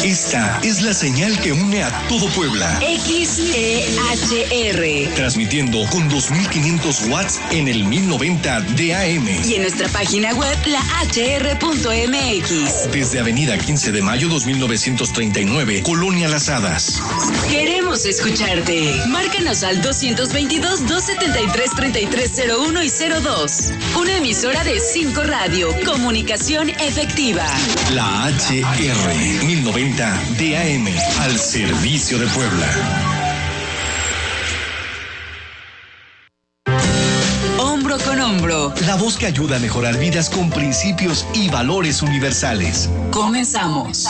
Esta es la señal que une a todo Puebla. XEHR. Transmitiendo con 2500 watts en el 1090 de AM. Y en nuestra página web, lahr.mx. Desde Avenida 15 de Mayo 2939, Colonia Las Hadas. Queremos escucharte. Márcanos al 222-273-3301 y 02. Una emisora de 5 Radio. Comunicación efectiva. La HR 1090 DAM, al servicio de Puebla. Hombro con hombro. La voz que ayuda a mejorar vidas con principios y valores universales. Comenzamos.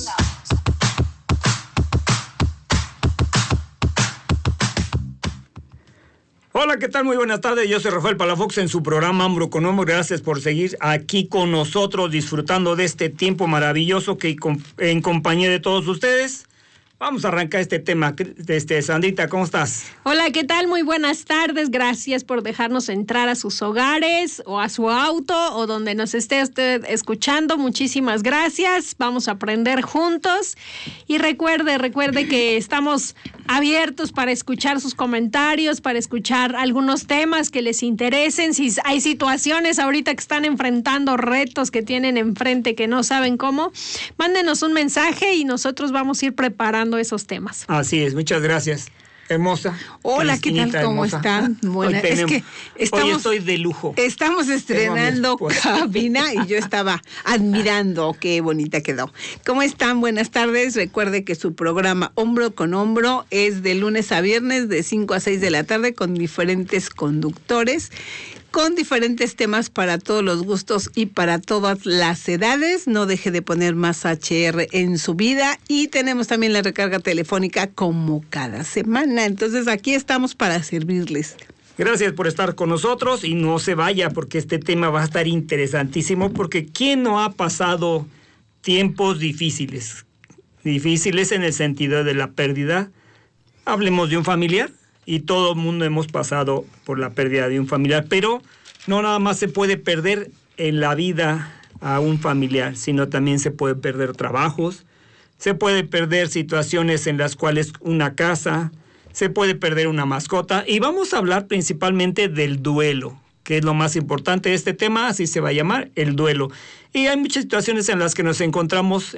Hola, ¿qué tal? Muy buenas tardes. Yo soy Rafael Palafox en su programa Hombro con Hombro. Gracias por seguir aquí con nosotros, disfrutando de este tiempo maravilloso que en compañía de todos ustedes. Vamos a arrancar este tema. Sandrita, ¿cómo estás? Hola, ¿qué tal? Muy buenas tardes. Gracias por dejarnos entrar a sus hogares o a su auto o donde nos esté usted escuchando. Muchísimas gracias. Vamos a aprender juntos. Y recuerde que estamos abiertos para escuchar sus comentarios, para escuchar algunos temas que les interesen. Si hay situaciones ahorita que están enfrentando, retos que tienen enfrente que no saben cómo, mándenos un mensaje y nosotros vamos a ir preparando esos temas. Así es, muchas gracias. Hermosa. Hola, ¿qué tal? ¿Cómo hermosa. están? Bueno, es que estamos, hoy estoy de lujo. Estamos estrenando cabina y yo estaba admirando qué bonita quedó. ¿Cómo están? Buenas tardes. Recuerde que su programa Hombro con Hombro es de lunes a viernes de 5 a 6 de la tarde con diferentes conductores, con diferentes temas para todos los gustos y para todas las edades. No deje de poner más HR en su vida. Y tenemos también la recarga telefónica como cada semana. Entonces aquí estamos para servirles. Gracias por estar con nosotros y no se vaya porque este tema va a estar interesantísimo, porque ¿quién no ha pasado tiempos difíciles? Difíciles en el sentido de la pérdida. Hablemos de un familiar. Y todo el mundo hemos pasado por la pérdida de un familiar, pero no nada más se puede perder en la vida a un familiar, sino también se puede perder trabajos, se puede perder situaciones en las cuales una casa, se puede perder una mascota, y vamos a hablar principalmente del duelo, que es lo más importante de este tema, así se va a llamar, el duelo. Y hay muchas situaciones en las que nos encontramos,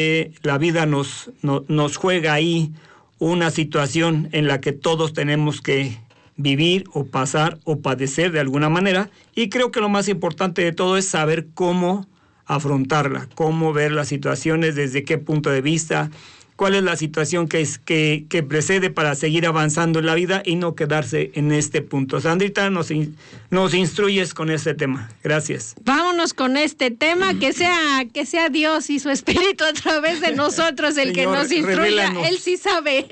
la vida nos juega ahí una situación en la que todos tenemos que vivir o pasar o padecer de alguna manera, y creo que lo más importante de todo es saber cómo afrontarla, cómo ver las situaciones, desde qué punto de vista, cuál es la situación que precede para seguir avanzando en la vida y no quedarse en este punto. Sandrita, nos instruyes con este tema. Gracias. Vámonos con este tema, que sea Dios y su Espíritu a través de nosotros el Señor, que nos instruya. Revélanos. Él sí sabe.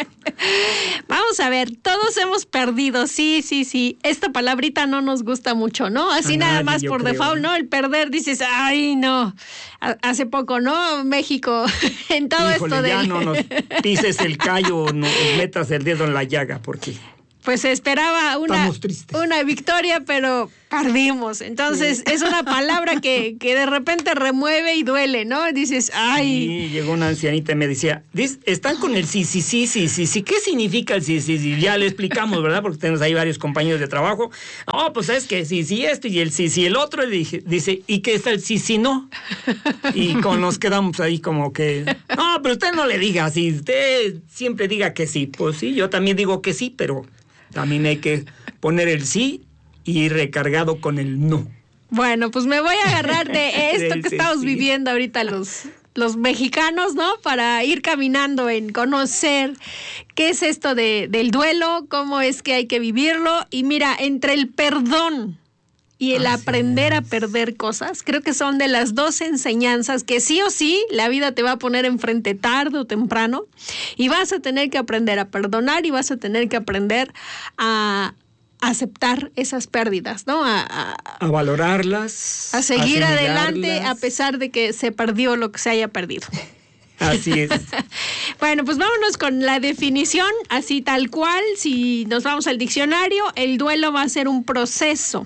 Vamos a ver, todos hemos perdido, sí. Esta palabrita no nos gusta mucho, ¿no? Así nada más por default, ¿no? El perder, dices, ay, no. Hace poco, ¿no? México, en todo esto de... Ya no nos pises el callo, no metas el dedo en la llaga, porque... Pues se esperaba una victoria, pero perdimos. Entonces, es una palabra que de repente remueve y duele, ¿no? Dices, ay. Sí, llegó una ancianita y me decía, están con el sí. ¿Qué significa el sí? Ya le explicamos, ¿verdad? Porque tenemos ahí varios compañeros de trabajo. No, pues es que sí, esto y el sí, el otro. Y dice, ¿y qué está el sí, no? Y nos quedamos ahí como que, no, pero usted no le diga así, usted siempre diga que sí. Pues sí, yo también digo que sí, pero también hay que poner el sí y ir recargado con el no. Bueno, pues me voy a agarrar de esto que estamos viviendo ahorita los mexicanos, ¿no? Para ir caminando en conocer qué es esto del duelo, cómo es que hay que vivirlo. Y mira, entre el perdón y el aprender a perder cosas, creo que son de las dos enseñanzas que sí o sí la vida te va a poner enfrente tarde o temprano, y vas a tener que aprender a perdonar y vas a tener que aprender a aceptar esas pérdidas, ¿no? A valorarlas, a seguir adelante a pesar de que se perdió lo que se haya perdido. Así es. Bueno, pues vámonos con la definición, así tal cual. Si nos vamos al diccionario, el duelo va a ser un proceso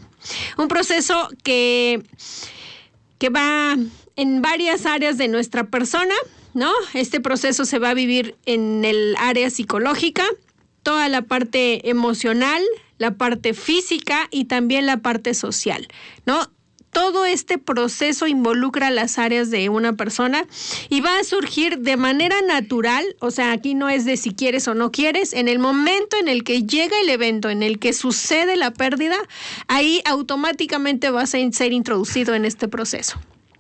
que va en varias áreas de nuestra persona, ¿no? Este proceso se va a vivir en el área psicológica, toda la parte emocional, la parte física y también la parte social, ¿no? Todo este proceso involucra las áreas de una persona y va a surgir de manera natural, o sea, aquí no es de si quieres o no quieres, en el momento en el que llega el evento, en el que sucede la pérdida, ahí automáticamente vas a ser introducido en este proceso.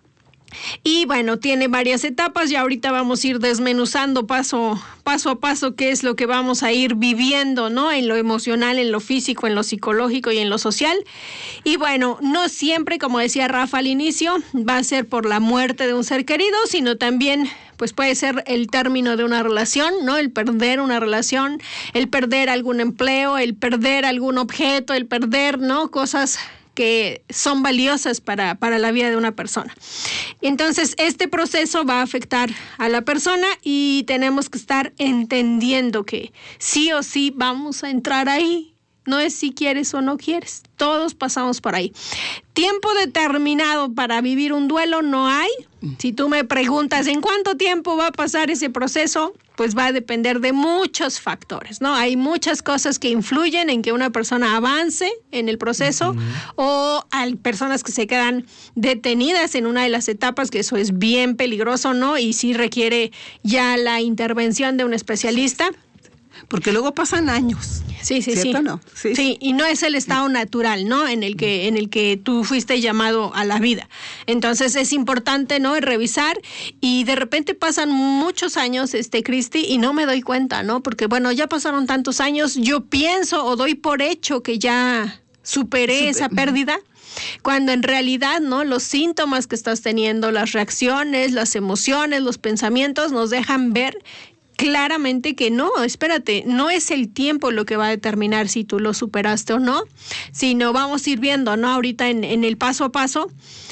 Y bueno, tiene varias etapas y ahorita vamos a ir desmenuzando paso a paso qué es lo que vamos a ir viviendo, ¿no? En lo emocional, en lo físico, en lo psicológico y en lo social. Y bueno, no siempre, como decía Rafa al inicio, va a ser por la muerte de un ser querido, sino también pues puede ser el término de una relación, ¿no? El perder una relación, el perder algún empleo, el perder algún objeto, el perder, ¿no? Cosas que son valiosas para la vida de una persona. Entonces, este proceso va a afectar a la persona y tenemos que estar entendiendo que sí o sí vamos a entrar ahí. No es si quieres o no quieres. Todos pasamos por ahí. Tiempo determinado para vivir un duelo no hay. Si tú me preguntas en cuánto tiempo va a pasar ese proceso, pues va a depender de muchos factores, ¿no? Hay muchas cosas que influyen en que una persona avance en el proceso o hay personas que se quedan detenidas en una de las etapas, que eso es bien peligroso, ¿no? Y sí requiere ya la intervención de un especialista. Porque luego pasan años. Sí, ¿cierto? ¿No? Sí, y no es el estado natural, ¿no? En el que tú fuiste llamado a la vida. Entonces es importante, ¿no? Revisar y de repente pasan muchos años, Cristi, y no me doy cuenta, ¿no? Porque bueno, ya pasaron tantos años, yo pienso o doy por hecho que ya superé esa pérdida. Cuando en realidad, ¿no? Los síntomas que estás teniendo, las reacciones, las emociones, los pensamientos nos dejan ver claramente que no, espérate, no es el tiempo lo que va a determinar si tú lo superaste o no, sino vamos a ir viendo, ¿no? Ahorita en el paso a paso,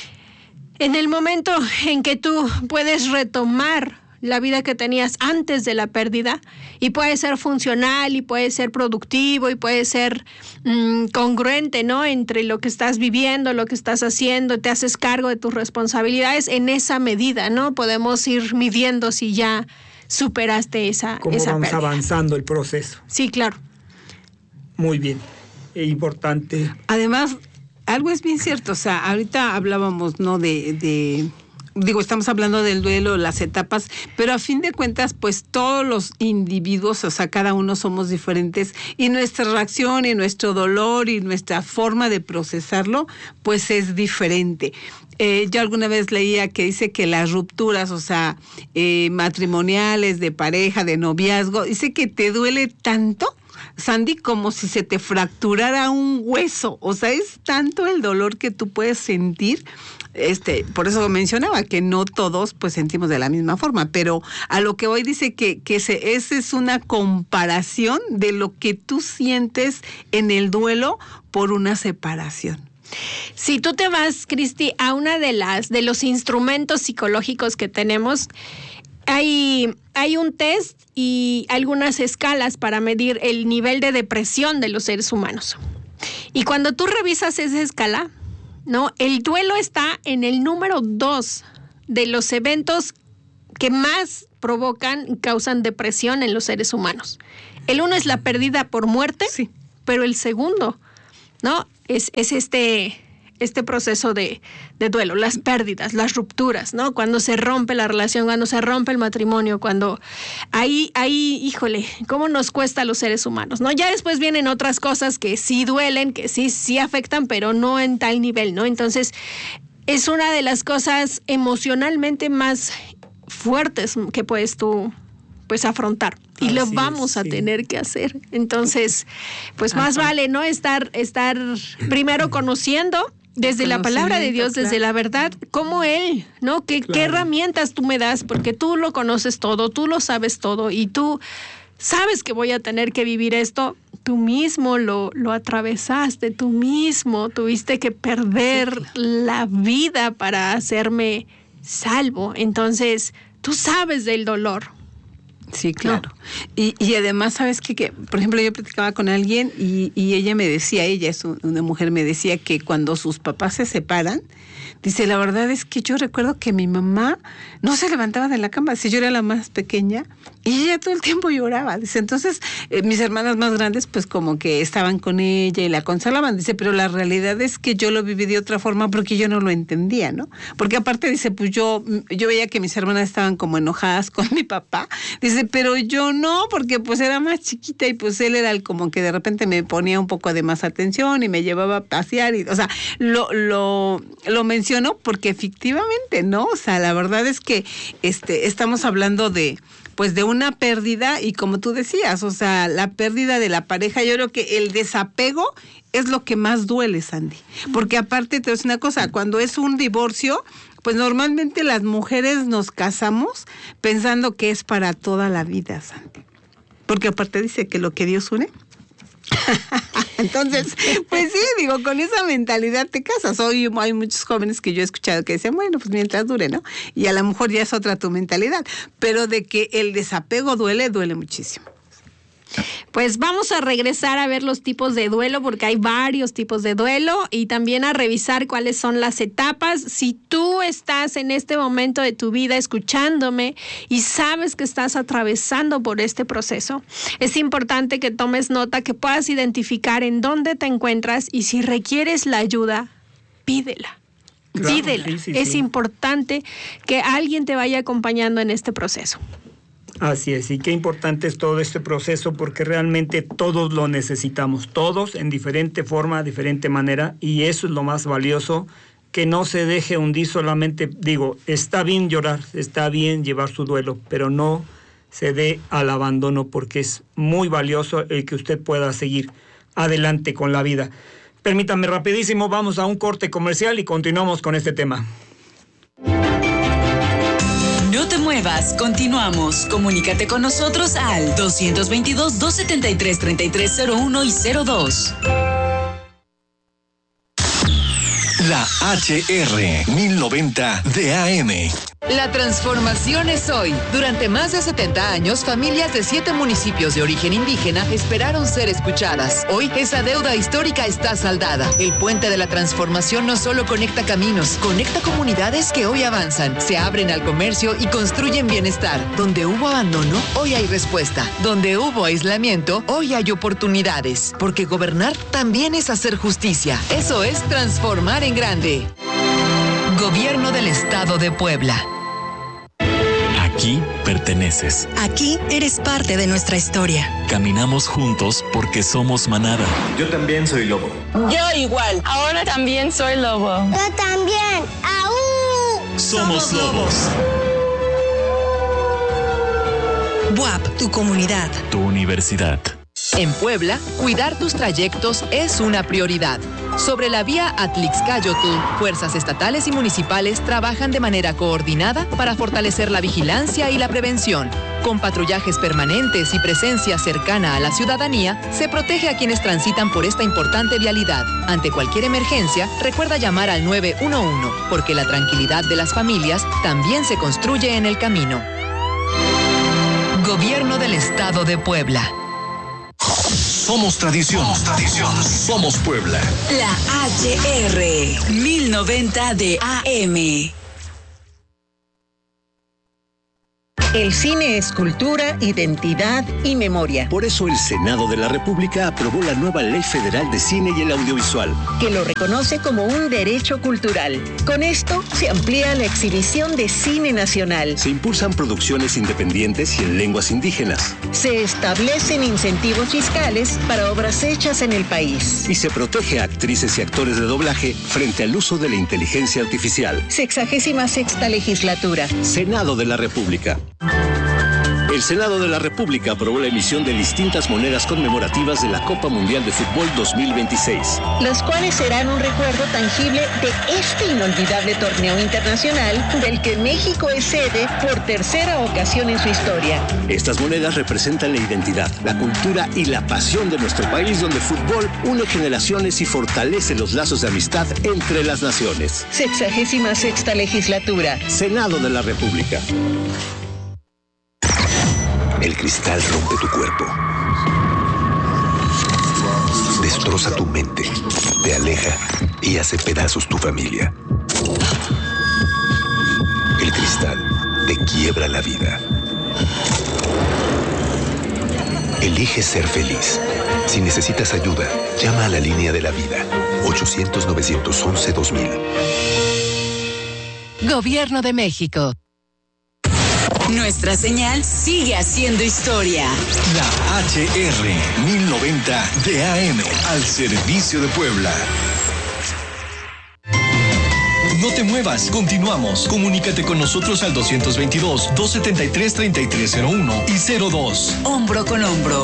en el momento en que tú puedes retomar la vida que tenías antes de la pérdida y puede ser funcional y puede ser productivo y puede ser congruente, ¿no? Entre lo que estás viviendo, lo que estás haciendo, te haces cargo de tus responsabilidades, en esa medida, ¿no? Podemos ir midiendo si ya superaste esa ¿Cómo vamos pérdida? Avanzando el proceso? Sí, claro. Muy bien. Es importante. Además, algo es bien cierto, o sea, ahorita hablábamos, ¿no? Estamos hablando del duelo, las etapas, pero a fin de cuentas, pues todos los individuos, o sea, cada uno somos diferentes y nuestra reacción y nuestro dolor y nuestra forma de procesarlo, pues es diferente. Yo alguna vez leía que dice que las rupturas, o sea, matrimoniales, de pareja, de noviazgo, dice que te duele tanto, Sandy, como si se te fracturara un hueso. O sea, es tanto el dolor que tú puedes sentir. Por eso mencionaba que no todos pues sentimos de la misma forma, pero a lo que hoy dice que esa es una comparación de lo que tú sientes en el duelo por una separación. Si tú te vas, Cristi, a una de los instrumentos psicológicos que tenemos, hay un test y algunas escalas para medir el nivel de depresión de los seres humanos. Y cuando tú revisas esa escala, ¿no? El duelo está en el número 2 de los eventos que más provocan y causan depresión en los seres humanos. El 1 es la pérdida por muerte, sí, pero el segundo, ¿no? Es este proceso de duelo, las pérdidas, las rupturas, ¿no? Cuando se rompe la relación, cuando se rompe el matrimonio, cuando ahí, híjole, cómo nos cuesta a los seres humanos, ¿no? Ya después vienen otras cosas que sí duelen, que sí afectan, pero no en tal nivel, ¿no? Entonces, es una de las cosas emocionalmente más fuertes que puedes tú pues afrontar y lo vamos a tener que hacer. Entonces, pues más vale, ¿no? Estar primero conociendo desde la palabra de Dios, desde la verdad, como Él, ¿no? ¿Qué herramientas tú me das? Porque tú lo conoces todo, tú lo sabes todo y tú sabes que voy a tener que vivir esto. Tú mismo lo atravesaste, tú mismo tuviste que perder la vida para hacerme salvo. Entonces, tú sabes del dolor. Sí, claro. No. Y además, ¿sabes qué? Que, por ejemplo, yo platicaba con alguien y ella me decía, ella es una mujer, me decía que cuando sus papás se separan, Dice, la verdad es que yo recuerdo que mi mamá no se levantaba de la cama, si yo era la más pequeña, y ella todo el tiempo lloraba. Dice, entonces mis hermanas más grandes pues como que estaban con ella y la consolaban. Dice, pero la realidad es que yo lo viví de otra forma porque yo no lo entendía, ¿no? Porque aparte dice, pues yo veía que mis hermanas estaban como enojadas con mi papá. Dice, pero yo no, porque pues era más chiquita y pues él era el como que de repente me ponía un poco de más atención y me llevaba a pasear. Y, o sea, lo menciono porque efectivamente, ¿no? O sea, la verdad es que estamos hablando de una pérdida y como tú decías, o sea, la pérdida de la pareja, yo creo que el desapego es lo que más duele, Sandy. Porque aparte te voy a decir una cosa, cuando es un divorcio, pues normalmente las mujeres nos casamos pensando que es para toda la vida, Sandy. Porque aparte dice que lo que Dios une. Entonces, pues sí, digo, con esa mentalidad te casas. Hoy hay muchos jóvenes que yo he escuchado que dicen, bueno, pues mientras dure, ¿no? Y a lo mejor ya es otra tu mentalidad, pero de que el desapego duele muchísimo. Pues vamos a regresar a ver los tipos de duelo, porque hay varios tipos de duelo, y también a revisar cuáles son las etapas. Si tú estás en este momento de tu vida escuchándome y sabes que estás atravesando por este proceso, es importante que tomes nota, que puedas identificar en dónde te encuentras y si requieres la ayuda, pídela. Claro, pídela. Sí. Es importante que alguien te vaya acompañando en este proceso. Así es, y qué importante es todo este proceso porque realmente todos lo necesitamos, todos en diferente forma, diferente manera, y eso es lo más valioso, que no se deje hundir solamente, digo, está bien llorar, está bien llevar su duelo, pero no se dé al abandono porque es muy valioso el que usted pueda seguir adelante con la vida. Permítame rapidísimo, vamos a un corte comercial y continuamos con este tema. No te muevas, continuamos. Comunícate con nosotros al 222-273-3301 y 02. La HR 1090 de AM. La transformación es hoy. Durante más de 70 años, familias de 7 municipios de origen indígena esperaron ser escuchadas. Hoy, esa deuda histórica está saldada. El puente de la transformación no solo conecta caminos, conecta comunidades que hoy avanzan, se abren al comercio y construyen bienestar. Donde hubo abandono, hoy hay respuesta. Donde hubo aislamiento, hoy hay oportunidades. Porque gobernar también es hacer justicia. Eso es transformar en grande. Gobierno del Estado de Puebla. Aquí perteneces. Aquí eres parte de nuestra historia. Caminamos juntos porque somos manada. Yo también soy lobo. Yo igual. Ahora también soy lobo. Yo también. ¡Aú! Somos lobos. BUAP, tu comunidad. Tu universidad. En Puebla, cuidar tus trayectos es una prioridad. Sobre la vía Atlixcáyotl, fuerzas estatales y municipales trabajan de manera coordinada para fortalecer la vigilancia y la prevención. Con patrullajes permanentes y presencia cercana a la ciudadanía, se protege a quienes transitan por esta importante vialidad. Ante cualquier emergencia, recuerda llamar al 911, porque la tranquilidad de las familias también se construye en el camino. Gobierno del Estado de Puebla. Somos tradición. Somos Puebla. La HR 1090 de AM. El cine es cultura, identidad y memoria. Por eso el Senado de la República aprobó la nueva Ley Federal de Cine y el Audiovisual, que lo reconoce como un derecho cultural. Con esto se amplía la exhibición de cine nacional. Se impulsan producciones independientes y en lenguas indígenas. Se establecen incentivos fiscales para obras hechas en el país. Y se protege a actrices y actores de doblaje frente al uso de la inteligencia artificial. 66ª legislatura. Senado de la República. El Senado de la República aprobó la emisión de distintas monedas conmemorativas de la Copa Mundial de Fútbol 2026. Las cuales serán un recuerdo tangible de este inolvidable torneo internacional del que México es sede por tercera ocasión en su historia. Estas monedas representan la identidad, la cultura y la pasión de nuestro país, donde el fútbol une generaciones y fortalece los lazos de amistad entre las naciones. 66ª legislatura. Senado de la República. El cristal rompe tu cuerpo, destroza tu mente, te aleja y hace pedazos tu familia. El cristal te quiebra la vida. Elige ser feliz. Si necesitas ayuda, llama a la línea de la vida. 800-911-2000. Gobierno de México. Nuestra señal sigue haciendo historia. La HR 1090 de AM al servicio de Puebla. No te muevas, continuamos. Comunícate con nosotros al 222-273-3301 y 02. Hombro con hombro.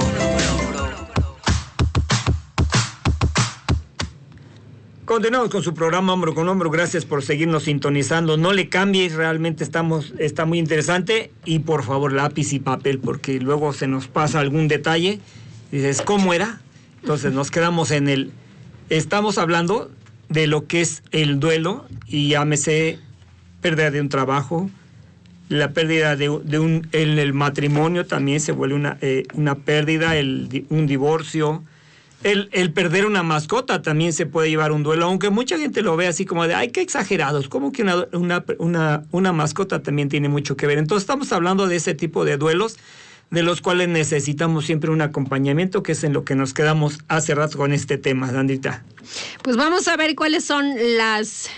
Continuamos con su programa Hombro con Hombro. Gracias por seguirnos sintonizando. No le cambies, realmente está muy interesante. Y por favor, lápiz y papel, porque luego se nos pasa algún detalle. Dices, ¿cómo era? Entonces nos quedamos en el... Estamos hablando de lo que es el duelo, y llámese pérdida de un trabajo, la pérdida en el matrimonio también se vuelve una pérdida, un divorcio, el perder una mascota también se puede llevar un duelo, aunque mucha gente lo ve así como de, ay, qué exagerados, como que una mascota también tiene mucho que ver. Entonces estamos hablando de ese tipo de duelos, de los cuales necesitamos siempre un acompañamiento, que es en lo que nos quedamos hace rato con este tema, Sandrita. Pues vamos a ver cuáles son las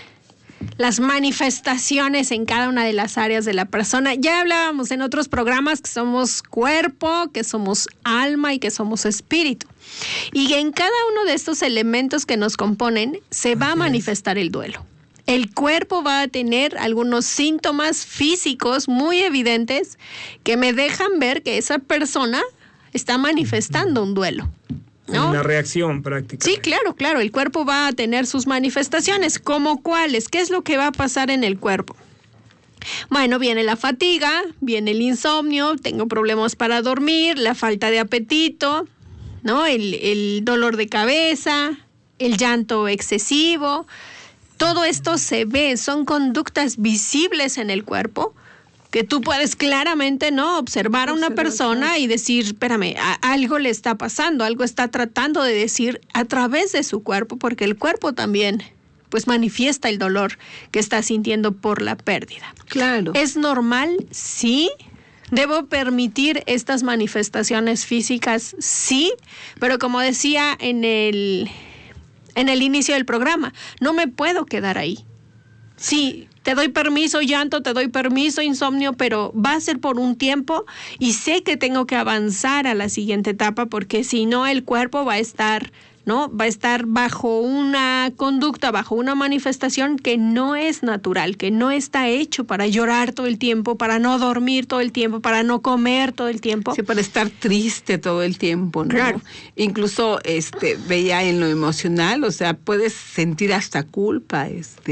manifestaciones en cada una de las áreas de la persona. Ya hablábamos en otros programas que somos cuerpo, que somos alma y que somos espíritu. Y en cada uno de estos elementos que nos componen se va a manifestar el duelo. El cuerpo va a tener algunos síntomas físicos muy evidentes que me dejan ver que esa persona está manifestando un duelo, ¿no? Una reacción práctica. Sí, claro. El cuerpo va a tener sus manifestaciones. ¿Cómo cuáles? ¿Qué es lo que va a pasar en el cuerpo? Bueno, viene la fatiga, viene el insomnio, tengo problemas para dormir, la falta de apetito, ¿no? El dolor de cabeza, el llanto excesivo. Todo esto se ve, son conductas visibles en el cuerpo que tú puedes claramente, ¿no?, observar a una persona y decir, espérame, algo le está pasando, algo está tratando de decir a través de su cuerpo, porque el cuerpo también pues manifiesta el dolor que está sintiendo por la pérdida. Claro. ¿Es normal? Sí. ¿Debo permitir estas manifestaciones físicas? Sí, pero como decía en el inicio del programa, no me puedo quedar ahí. Sí, te doy permiso llanto, te doy permiso insomnio, pero va a ser por un tiempo y sé que tengo que avanzar a la siguiente etapa, porque si no el cuerpo va a estar, ¿no? Va a estar bajo una conducta, bajo una manifestación que no es natural, que no está hecho para llorar todo el tiempo, para no dormir todo el tiempo, para no comer todo el tiempo. Sí, para estar triste todo el tiempo, ¿no? Claro. Incluso veía en lo emocional, o sea, puedes sentir hasta culpa,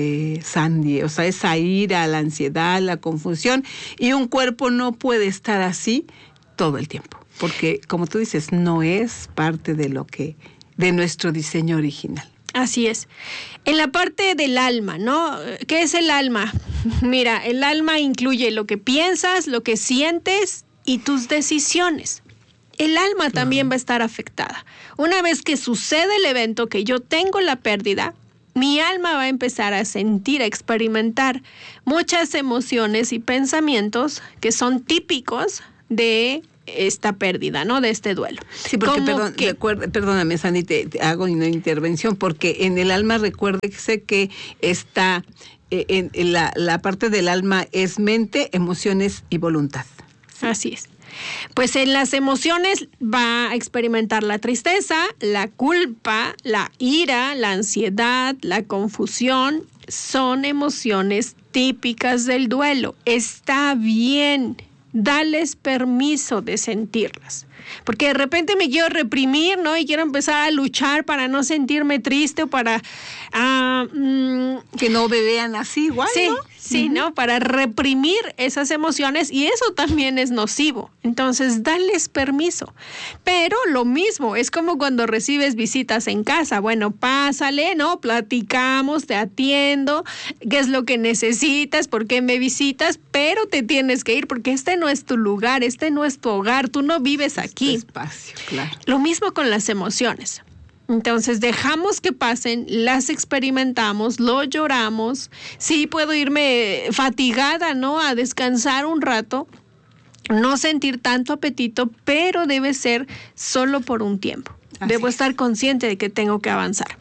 Sandy, o sea, esa ira, la ansiedad, la confusión, y un cuerpo no puede estar así todo el tiempo, porque como tú dices, no es parte de nuestro diseño original. Así es. En la parte del alma, ¿no? ¿Qué es el alma? Mira, el alma incluye lo que piensas, lo que sientes y tus decisiones. El alma también va a estar afectada. Una vez que sucede el evento, que yo tengo la pérdida, mi alma va a empezar a sentir, a experimentar muchas emociones y pensamientos que son típicos de esta pérdida, ¿no? De este duelo. Sí, porque perdóname, Sandy, te hago una intervención, porque en el alma recuérdese que está en la parte del alma es mente, emociones y voluntad. ¿Sí? Así es. Pues en las emociones va a experimentar la tristeza, la culpa, la ira, la ansiedad, la confusión. Son emociones típicas del duelo. Está bien. Dales permiso de sentirlas. Porque de repente me quiero reprimir, ¿no? Y quiero empezar a luchar para no sentirme triste o para... que no me vean así igual, sí, ¿no? Sí, ¿no? Para reprimir esas emociones, y eso también es nocivo. Entonces, dales permiso. Pero lo mismo, es como cuando recibes visitas en casa. Bueno, pásale, ¿no? Platicamos, te atiendo, qué es lo que necesitas, por qué me visitas, pero te tienes que ir porque este no es tu lugar, este no es tu hogar, tú no vives aquí. Espacio, claro. Lo mismo con las emociones. Entonces dejamos que pasen, las experimentamos, lo lloramos. Sí, puedo irme fatigada, ¿no? A descansar un rato, no sentir tanto apetito, pero debe ser solo por un tiempo. Debo estar consciente de que tengo que avanzar.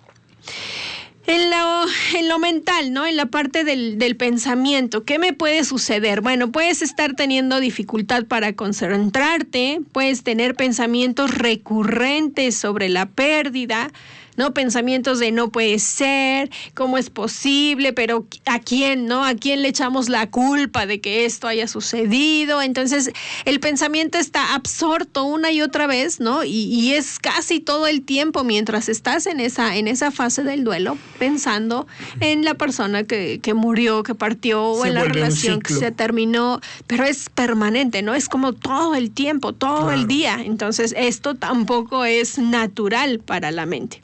En lo mental, ¿no? En la parte del pensamiento, ¿qué me puede suceder? Bueno, puedes estar teniendo dificultad para concentrarte, puedes tener pensamientos recurrentes sobre la pérdida, ¿no? Pensamientos de no puede ser, cómo es posible, pero ¿a quién, no? ¿A quién le echamos la culpa de que esto haya sucedido? Entonces, el pensamiento está absorto una y otra vez, ¿no? Y es casi todo el tiempo mientras estás en esa fase del duelo, pensando en la persona que murió, que partió, o en la relación que se terminó, pero es permanente, ¿no? Es como todo el tiempo, todo el día. Entonces, esto tampoco es natural para la mente.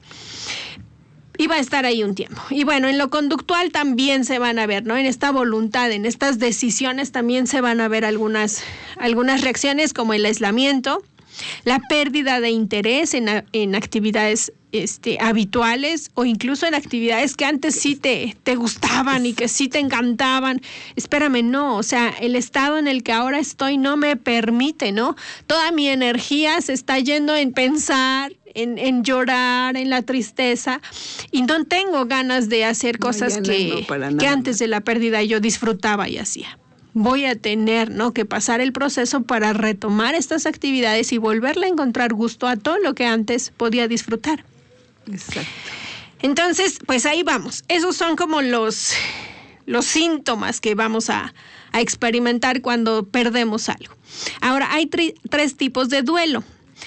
Y va a estar ahí un tiempo. Y bueno, en lo conductual también se van a ver, ¿no? En esta voluntad, en estas decisiones también se van a ver algunas reacciones, como el aislamiento, la pérdida de interés en actividades habituales, o incluso en actividades que antes sí te gustaban y que sí te encantaban. Espérame, no, o sea, el estado en el que ahora estoy no me permite, ¿no? Toda mi energía se está yendo en pensar, en llorar, en la tristeza, y no tengo ganas de hacer cosas que antes de la pérdida yo disfrutaba y hacía. Voy a tener, ¿no?, que pasar el proceso para retomar estas actividades y volverle a encontrar gusto a todo lo que antes podía disfrutar. Exacto. Entonces, pues ahí vamos. Esos son como los síntomas que vamos a experimentar cuando perdemos algo. Ahora, hay tres tipos de duelo.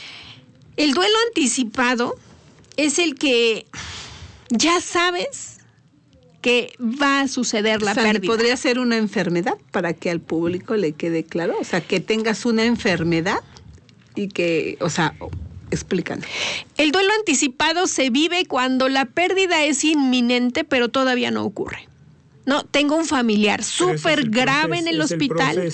El duelo anticipado es el que ya sabes que va a suceder la pérdida. ¿Podría ser una enfermedad para que al público le quede claro? O sea, que tengas una enfermedad y que, o sea, explícanos. El duelo anticipado se vive cuando la pérdida es inminente, pero todavía no ocurre. No, tengo un familiar súper grave en el hospital.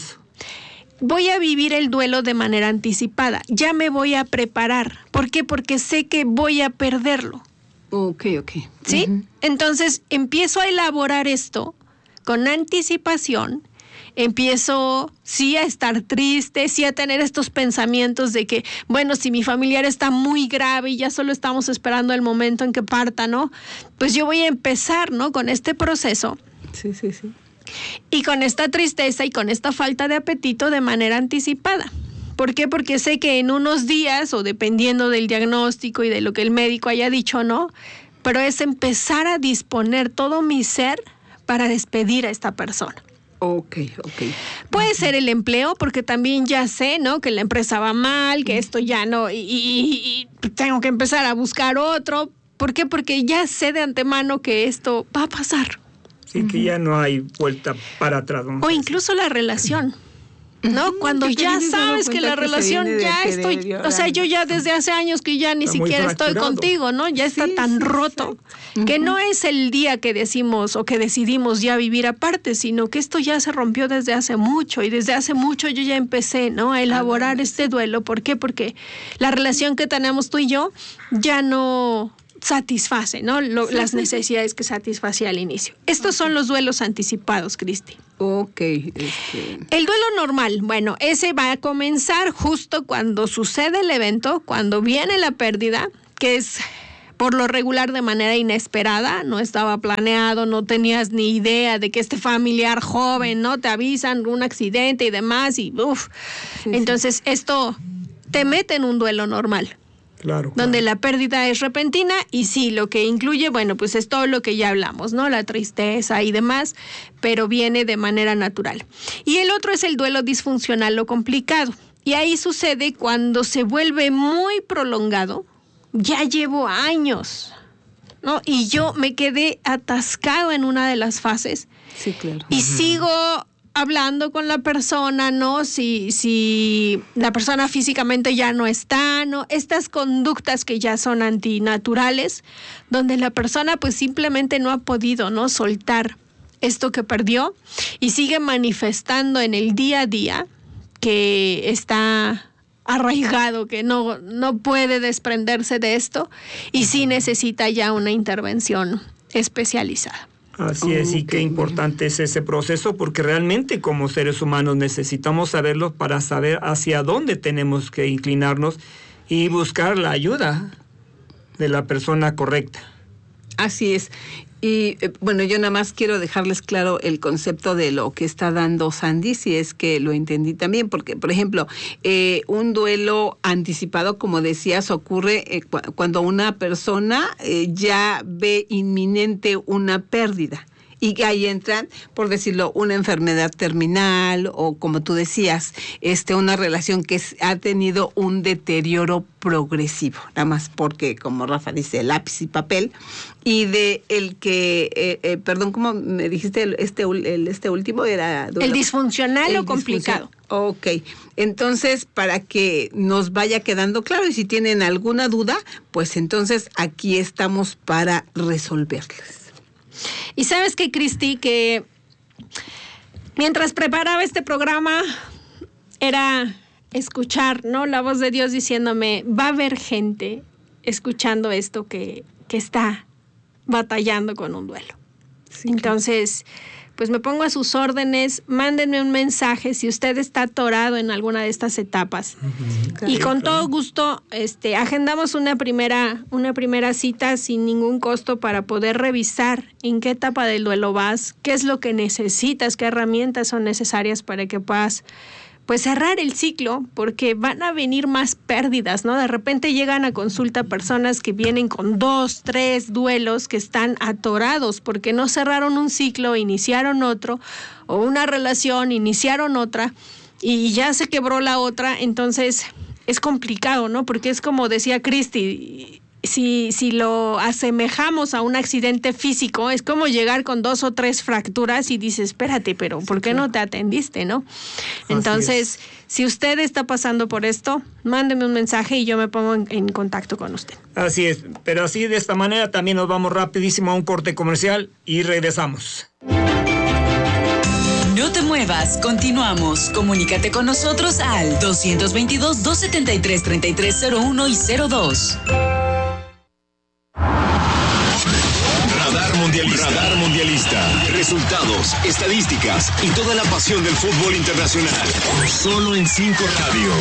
Voy a vivir el duelo de manera anticipada. Ya me voy a preparar. ¿Por qué? Porque sé que voy a perderlo. Ok. ¿Sí? Uh-huh. Entonces, empiezo a elaborar esto con anticipación. Empiezo, sí, a estar triste, sí, a tener estos pensamientos de que, bueno, si mi familiar está muy grave y ya solo estamos esperando el momento en que parta, ¿no? Pues yo voy a empezar, ¿no?, con este proceso. Sí. Y con esta tristeza y con esta falta de apetito de manera anticipada. ¿Por qué? Porque sé que en unos días, o dependiendo del diagnóstico y de lo que el médico haya dicho, ¿no?, pero es empezar a disponer todo mi ser para despedir a esta persona. Ok. Puede ser el empleo, porque también ya sé, ¿no?, que la empresa va mal, que esto ya no, y tengo que empezar a buscar otro. ¿Por qué? Porque ya sé de antemano que esto va a pasar. Sí, que ya no hay vuelta para atrás. O incluso la relación, ¿no? Cuando ya sabes que la relación ya estoy, o sea, yo ya desde hace años que ya ni siquiera estoy contigo, ¿no? Ya está tan roto, que no es el día que decimos o que decidimos ya vivir aparte, sino que esto ya se rompió desde hace mucho, y desde hace mucho yo ya empecé, ¿no?, a elaborar este duelo. ¿Por qué? Porque la relación que tenemos tú y yo ya no satisface, ¿no?, las necesidades que satisfacía al inicio. Estos son los duelos anticipados, Cristi. Ok. El duelo normal, bueno, ese va a comenzar justo cuando sucede el evento, cuando viene la pérdida, que es por lo regular de manera inesperada, no estaba planeado, no tenías ni idea de que este familiar joven, ¿no?, te avisan un accidente y demás, y entonces esto te mete en un duelo normal. Claro. Donde la pérdida es repentina, y sí, lo que incluye, bueno, pues es todo lo que ya hablamos, ¿no?, la tristeza y demás, pero viene de manera natural. Y el otro es el duelo disfuncional o complicado. Y ahí sucede cuando se vuelve muy prolongado. Ya llevo años, ¿no?, y yo me quedé atascado en una de las fases. Sí, claro. Y sigo hablando con la persona, ¿no? Si la persona físicamente ya no está, ¿no? Estas conductas que ya son antinaturales, donde la persona pues simplemente no ha podido, ¿no?, soltar esto que perdió, y sigue manifestando en el día a día que está arraigado, que no puede desprenderse de esto y sí necesita ya una intervención especializada. Así es, y qué importante es ese proceso, porque realmente como seres humanos necesitamos saberlo para saber hacia dónde tenemos que inclinarnos y buscar la ayuda de la persona correcta. Así es. Y bueno, yo nada más quiero dejarles claro el concepto de lo que está dando Sandy, si es que lo entendí también, porque, por ejemplo, un duelo anticipado, como decías, ocurre cuando una persona ya ve inminente una pérdida. Y ahí entran, por decirlo, una enfermedad terminal o, como tú decías, una relación que ha tenido un deterioro progresivo. Nada más porque, como Rafa dice, lápiz y papel. Y de el que, perdón, ¿cómo me dijiste? Este último era... El disfuncional o complicado. Ok, entonces para que nos vaya quedando claro y si tienen alguna duda, pues entonces aquí estamos para resolverles. Y sabes qué, Cristi, que mientras preparaba este programa era escuchar, ¿no? La voz de Dios diciéndome, va a haber gente escuchando esto que está batallando con un duelo. Sí, entonces, pues me pongo a sus órdenes, mándenme un mensaje si usted está atorado en alguna de estas etapas. Y con todo gusto agendamos una primera cita sin ningún costo para poder revisar en qué etapa del duelo vas, qué es lo que necesitas, qué herramientas son necesarias para que puedas pues cerrar el ciclo, porque van a venir más pérdidas, ¿no? De repente llegan a consulta personas que vienen con 2, 3 duelos que están atorados porque no cerraron un ciclo, iniciaron otro, o una relación, iniciaron otra y ya se quebró la otra. Entonces es complicado, ¿no? Porque es como decía Cristi, si lo asemejamos a un accidente físico, es como llegar con 2 o 3 fracturas y dices, espérate, pero ¿por qué no te atendiste, no? Entonces, si usted está pasando por esto, mándeme un mensaje y yo me pongo en contacto con usted. Así es, pero así de esta manera también nos vamos rapidísimo a un corte comercial y regresamos. No te muevas, continuamos. Comunícate con nosotros al 222-273-3301 y 02. Radar Mundialista. Resultados, estadísticas y toda la pasión del fútbol internacional. Solo en 5 Radio.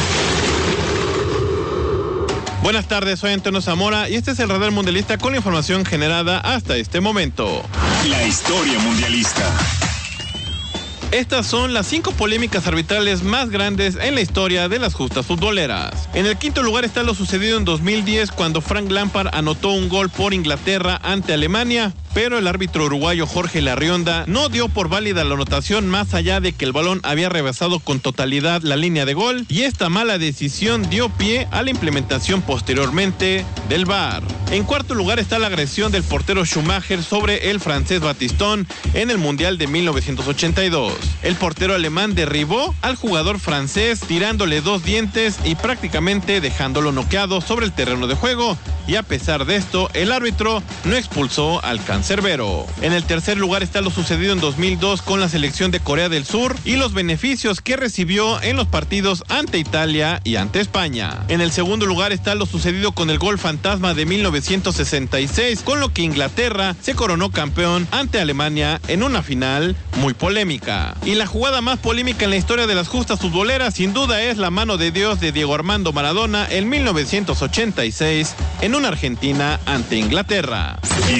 Buenas tardes, soy Antonio Zamora y este es el Radar Mundialista con la información generada hasta este momento. La historia mundialista. Estas son las 5 polémicas arbitrales más grandes en la historia de las justas futboleras. En el quinto lugar está lo sucedido en 2010 cuando Frank Lampard anotó un gol por Inglaterra ante Alemania, pero el árbitro uruguayo Jorge Larrionda no dio por válida la anotación más allá de que el balón había rebasado con totalidad la línea de gol y esta mala decisión dio pie a la implementación posteriormente del VAR. En cuarto lugar está la agresión del portero Schumacher sobre el francés Batistón en el Mundial de 1982. El portero alemán derribó al jugador francés tirándole 2 dientes y prácticamente dejándolo noqueado sobre el terreno de juego, y a pesar de esto, el árbitro no expulsó al cancerbero. En el tercer lugar está lo sucedido en 2002 con la selección de Corea del Sur y los beneficios que recibió en los partidos ante Italia y ante España. En el segundo lugar está lo sucedido con el gol fantasma de 1966, con lo que Inglaterra se coronó campeón ante Alemania en una final muy polémica. Y la jugada más polémica en la historia de las justas futboleras sin duda es la mano de Dios de Diego Armando Maradona en 1986 en una Argentina ante Inglaterra.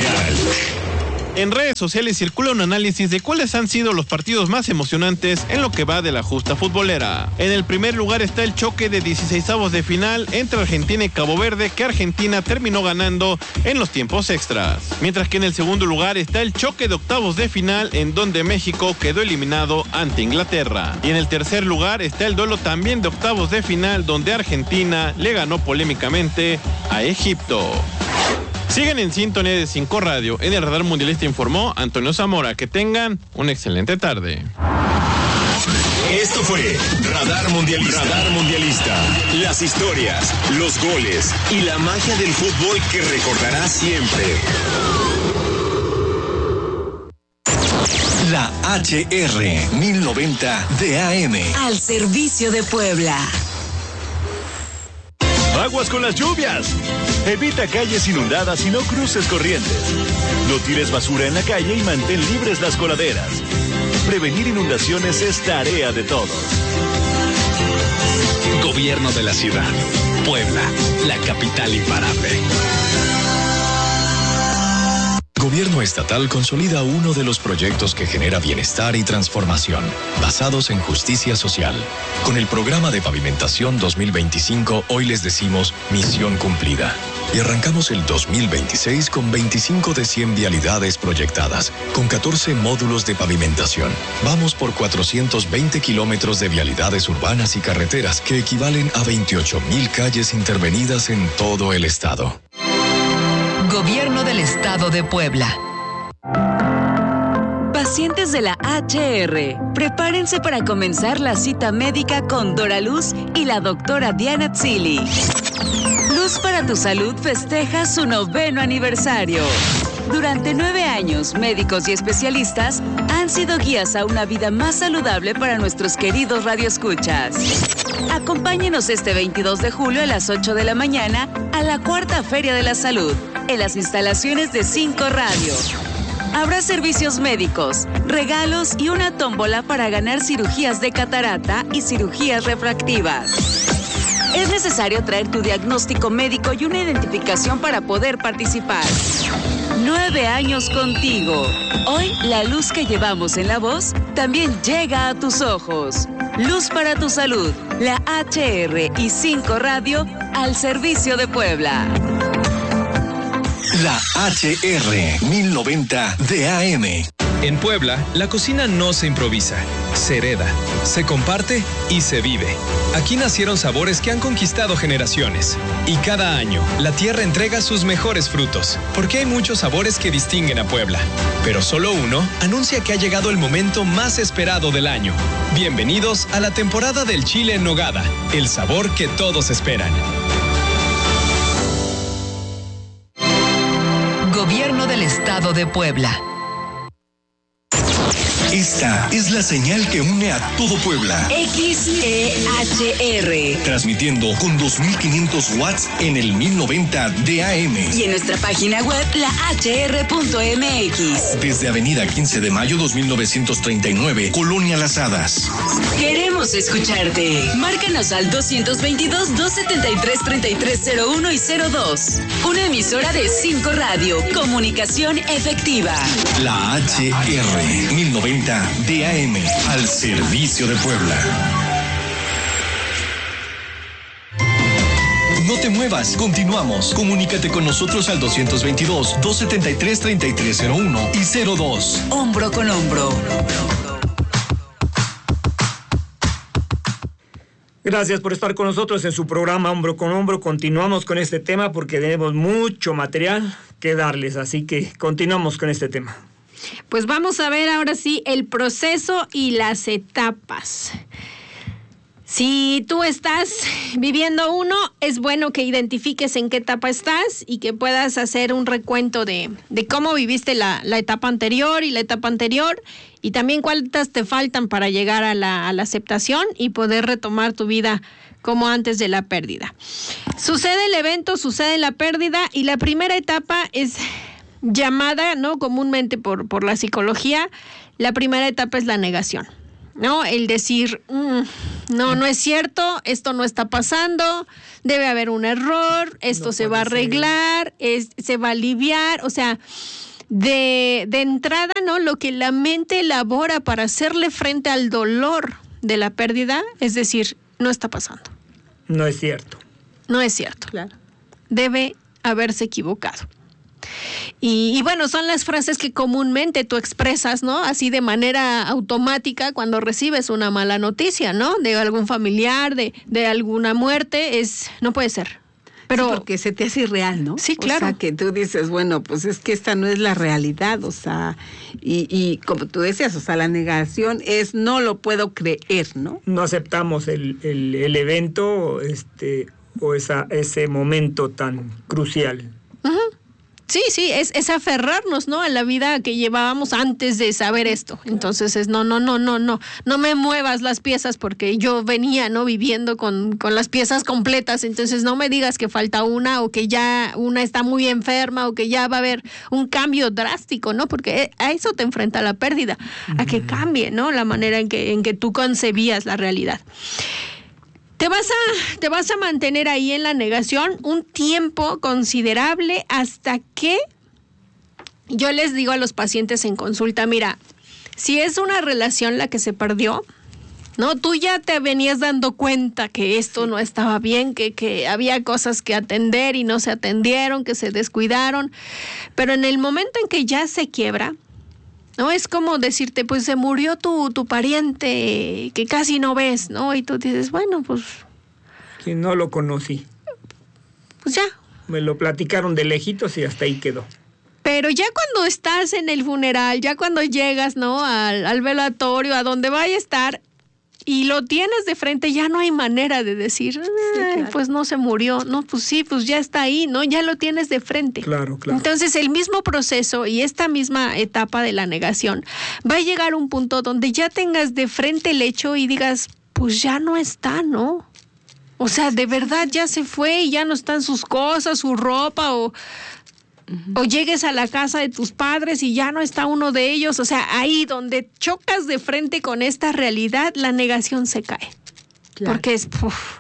En redes sociales circula un análisis de cuáles han sido los partidos más emocionantes en lo que va de la justa futbolera. En el primer lugar está el choque de 16avos de final entre Argentina y Cabo Verde, que Argentina terminó ganando en los tiempos extras. Mientras que en el segundo lugar está el choque de octavos de final en donde México quedó eliminado ante Inglaterra. Y en el tercer lugar está el duelo también de octavos de final donde Argentina le ganó polémicamente a Egipto. Siguen en sintonía de 5 Radio. En el Radar Mundialista informó Antonio Zamora. Que tengan una excelente tarde. Esto fue Radar Mundialista. Radar Mundialista. Las historias, los goles y la magia del fútbol que recordarás siempre. La HR 1090 de AM. Al servicio de Puebla. Aguas con las lluvias. Evita calles inundadas y no cruces corrientes. No tires basura en la calle y mantén libres las coladeras. Prevenir inundaciones es tarea de todos. Gobierno de la ciudad. Puebla, la capital imparable. Gobierno estatal consolida uno de los proyectos que genera bienestar y transformación, basados en justicia social. Con el programa de pavimentación 2025, hoy les decimos misión cumplida. Y arrancamos el 2026 con 25 de 100 vialidades proyectadas, con 14 módulos de pavimentación. Vamos por 420 kilómetros de vialidades urbanas y carreteras, que equivalen a 28,000 calles intervenidas en todo el estado. Gobierno del Estado de Puebla. Pacientes de la HR, prepárense para comenzar la cita médica con Dora Luz y la doctora Diana Tzili. Luz para tu Salud festeja su 9º aniversario. Durante 9 años, médicos y especialistas han sido guías a una vida más saludable para nuestros queridos radioescuchas. Acompáñenos este 22 de julio a las 8 de la mañana a la 4ª Feria de la Salud, en las instalaciones de 5 Radio. Habrá servicios médicos, regalos y una tómbola para ganar cirugías de catarata y cirugías refractivas. Es necesario traer tu diagnóstico médico y una identificación para poder participar. 9 años contigo. Hoy, la luz que llevamos en la voz también llega a tus ojos. Luz para tu Salud, la HR y 5 Radio al servicio de Puebla. La HR 1090 de AM. En Puebla, la cocina no se improvisa, se hereda, se comparte y se vive. Aquí nacieron sabores que han conquistado generaciones. Y cada año, la tierra entrega sus mejores frutos, porque hay muchos sabores que distinguen a Puebla. Pero solo uno anuncia que ha llegado el momento más esperado del año. Bienvenidos a la temporada del chile en nogada, el sabor que todos esperan. Gobierno del Estado de Puebla. Esta es la señal que une a todo Puebla. XEHR. Transmitiendo con 2,500 watts en el 1090 de AM. Y en nuestra página web, lahr.mx. Desde Avenida 15 de Mayo 2939, Colonia Las Hadas. Queremos escucharte. Márcanos al 222-273-3301 y 02. Una emisora de 5 Radio. Comunicación efectiva. La HR 1090 DAM, al servicio de Puebla. No te muevas, continuamos. Comunícate con nosotros al 222-273-3301 y 02. Hombro con hombro. Gracias por estar con nosotros en su programa Hombro con Hombro. Continuamos con este tema porque tenemos mucho material que darles, así que continuamos con este tema. Pues vamos a ver ahora sí el proceso y las etapas. Si tú estás viviendo uno, es bueno que identifiques en qué etapa estás y que puedas hacer un recuento de cómo viviste la etapa anterior y la etapa anterior, y también cuántas te faltan para llegar a la aceptación y poder retomar tu vida como antes de la pérdida. Sucede el evento, sucede la pérdida, y la primera etapa es llamada, ¿no?, comúnmente por la psicología, la primera etapa es la negación, ¿no? El decir, no es cierto, esto no está pasando, debe haber un error, esto no se va a arreglar, se va a aliviar, o sea, de entrada, ¿no?, lo que la mente elabora para hacerle frente al dolor de la pérdida, es decir, no está pasando. No es cierto. No es cierto. Claro. Debe haberse equivocado. Y bueno, son las frases que comúnmente tú expresas, ¿no?, así de manera automática cuando recibes una mala noticia, ¿no?, de algún familiar, de alguna muerte, no puede ser. Pero sí, porque se te hace irreal, ¿no? Sí, claro. O sea, que tú dices, bueno, pues es que esta no es la realidad, o sea, y como tú decías, o sea, la negación es no lo puedo creer, ¿no? No aceptamos el evento, o ese momento tan crucial. Uh-huh. Sí, es aferrarnos, ¿no? A la vida que llevábamos antes de saber esto. Entonces es no me muevas las piezas porque yo venía, ¿no? Viviendo con las piezas completas. Entonces no me digas que falta una o que ya una está muy enferma o que ya va a haber un cambio drástico, ¿no? Porque a eso te enfrenta la pérdida, a que cambie, ¿no? La manera en que tú concebías la realidad. Te vas a mantener ahí en la negación un tiempo considerable hasta que yo les digo a los pacientes en consulta, mira, si es una relación la que se perdió, ¿no? Tú ya te venías dando cuenta que esto no estaba bien, que había cosas que atender y no se atendieron, que se descuidaron, pero en el momento en que ya se quiebra, ¿no? Es como decirte, pues se murió tu pariente que casi no ves, ¿no? Y tú dices, bueno, pues... Que no lo conocí. Pues ya. Me lo platicaron de lejitos y hasta ahí quedó. Pero ya cuando estás en el funeral, ya cuando llegas, ¿no? Al velatorio, a donde vaya a estar, y lo tienes de frente, ya no hay manera de decir, claro, pues no se murió. No, pues sí, pues ya está ahí, ¿no? Ya lo tienes de frente. Claro. Entonces, el mismo proceso y esta misma etapa de la negación va a llegar a un punto donde ya tengas de frente el hecho y digas, pues ya no está, ¿no? O sea, de verdad ya se fue y ya no están sus cosas, su ropa o llegues a la casa de tus padres y ya no está uno de ellos. O sea, ahí donde chocas de frente con esta realidad, la negación se cae. Claro. Porque es...